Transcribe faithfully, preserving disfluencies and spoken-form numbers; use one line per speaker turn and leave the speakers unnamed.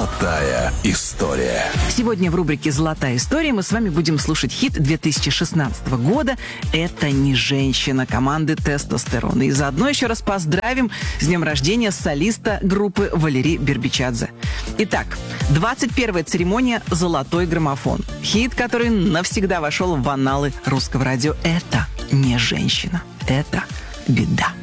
Золотая история.
Сегодня в рубрике «Золотая история» мы с вами будем слушать хит две тысячи шестнадцатого года «Это не женщина» команды «Тестостерон». И заодно еще раз поздравим с днем рождения солиста группы Валерий Бербичадзе. Итак, двадцать первая церемония «Золотой граммофон». Хит, который навсегда вошел в анналы русского радио. «Это не женщина, это беда».